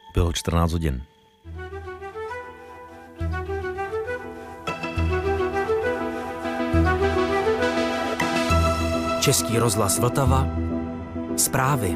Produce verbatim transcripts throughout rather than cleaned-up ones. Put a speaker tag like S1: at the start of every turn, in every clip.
S1: Bylo čtrnáct hodin.
S2: Český rozhlas Vltava. Zprávy.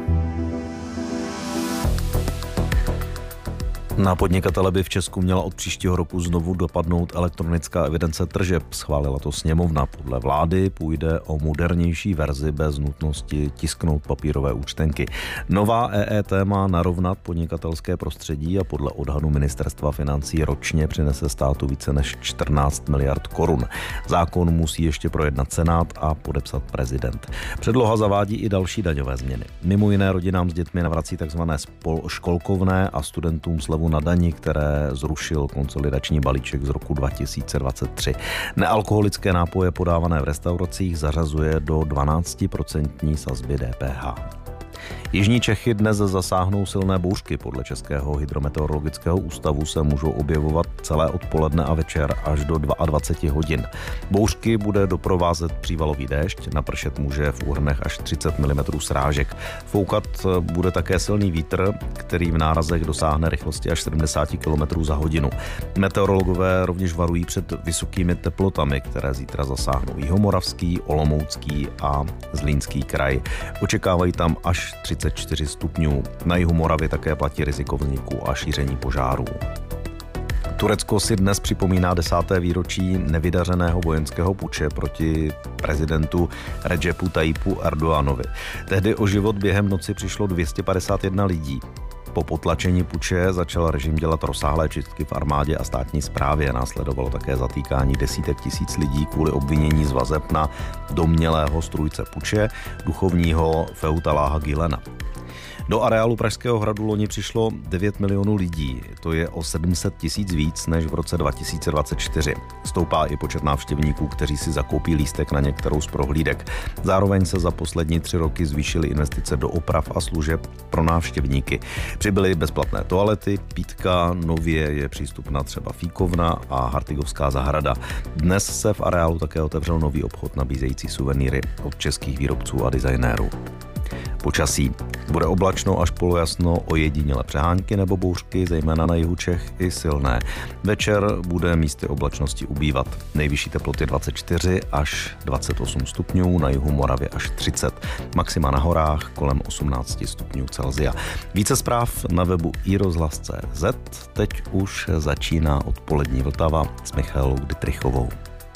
S1: Na podnikatele by v Česku měla od příštího roku znovu dopadnout elektronická evidence tržeb. Schválila to sněmovna. Podle vlády půjde o modernější verzi bez nutnosti tisknout papírové účtenky. Nová E E T má narovnat podnikatelské prostředí a podle odhadu ministerstva financí ročně přinese státu více než čtrnáct miliard korun. Zákon musí ještě projednat Senát a podepsat prezident. Předloha zavádí i další daňové změny. Mimo jiné rodinám s dětmi navrací takzvané školkovné a studentům slevu na dani, které zrušil konsolidační balíček z roku dva tisíce dvacet tři. Nealkoholické nápoje podávané v restauracích zařazuje do dvanáct procent sazby D P H. Jižní Čechy dnes zasáhnou silné bouřky. Podle Českého hydrometeorologického ústavu se můžou objevovat celé odpoledne a večer až do dvacet dva hodin. Bouřky bude doprovázet přívalový déšť, napršet může v úhrnech až třicet milimetrů srážek. Foukat bude také silný vítr, který v nárazech dosáhne rychlosti až sedmdesát kilometrů za hodinu. Meteorologové rovněž varují před vysokými teplotami, které zítra zasáhnou Jihomoravský, Olomoucký a Zlínský kraj. Očekávají tam až třicet čtyři stupňů. Na jihu Moravy také platí riziko vzniku a šíření požárů. Turecko si dnes připomíná desáté výročí nevydařeného vojenského puče proti prezidentu Redžepu Tayyipu Erdoganovi. Tehdy o život během noci přišlo dvě stě padesát jedna lidí. Po potlačení puče začal režim dělat rozsáhlé čistky v armádě a státní správě. Následovalo také zatýkání desítek tisíc lidí kvůli obvinění z vazeb na domnělého strůjce puče, duchovního Feutalláha Gülena. Do areálu Pražského hradu loni přišlo devět milionů lidí, to je o sedm set tisíc víc než v roce dva tisíce dvacet čtyři. Stoupá i počet návštěvníků, kteří si zakoupí lístek na některou z prohlídek. Zároveň se za poslední tři roky zvýšily investice do oprav a služeb pro návštěvníky. Přibyly bezplatné toalety, pítka, nově je přístupná třeba fíkovna a Hartigovská zahrada. Dnes se v areálu také otevřel nový obchod nabízející suvenýry od českých výrobců a designérů. Počasí. Bude oblačno až polojasno, ojedinělé přehánky nebo bouřky, zejména na jihu Čech i silné. Večer bude místy oblačnosti ubývat. Nejvyšší teploty dvacet čtyři až dvacet osm stupňů, na jihu Moravy až třicet. Maxima na horách kolem osmnáct stupňů Celsia. Více zpráv na webu i rozhlas tečka cé zet. Teď už začíná odpolední Vltava s Michaelou Dytrichovou.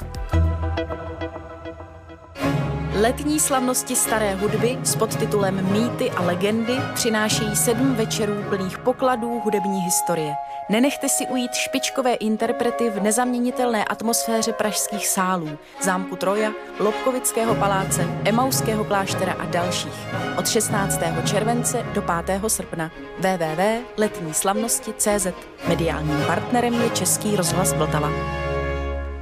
S3: Letní slavnosti staré hudby s podtitulem Mýty a legendy přinášejí sedm večerů plných pokladů hudební historie. Nenechte si ujít špičkové interprety v nezaměnitelné atmosféře pražských sálů, zámku Troja, Lobkovického paláce, Emauského kláštera a dalších. Od šestnáctého července do pátého srpna. w w w tečka letní slavnosti tečka cé zet. Mediálním partnerem je Český rozhlas Vltava.